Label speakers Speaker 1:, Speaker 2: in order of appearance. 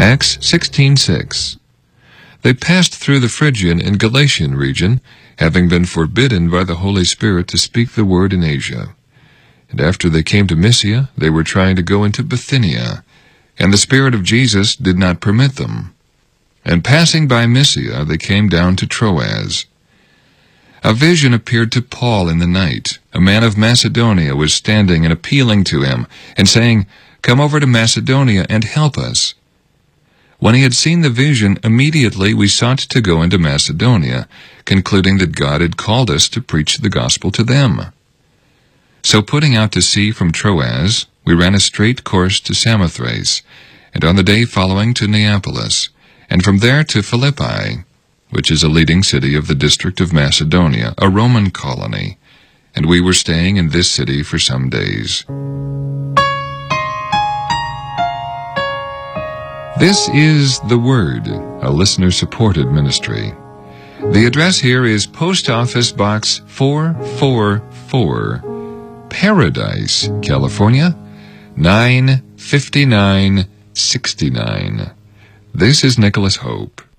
Speaker 1: Acts 16:6. They passed through the Phrygian and Galatian region, having been forbidden by the Holy Spirit to speak the word in Asia. And after they came to Mysia, they were trying to go into Bithynia, and the Spirit of Jesus did not permit them. And passing by Mysia, they came down to Troas. A vision appeared to Paul in the night. A man of Macedonia was standing and appealing to him, and saying, "Come over to Macedonia and help us." When he had seen the vision, immediately we sought to go into Macedonia, concluding that God had called us to preach the gospel to them. So putting out to sea from Troas, we ran a straight course to Samothrace, and on the day following to Neapolis, and from there to Philippi, which is a leading city of the district of Macedonia, a Roman colony, and we were staying in this city for some days. This is The Word, a listener-supported ministry. The address here is Post Office Box 444, Paradise, California, 95969. This is Nicholas Hope.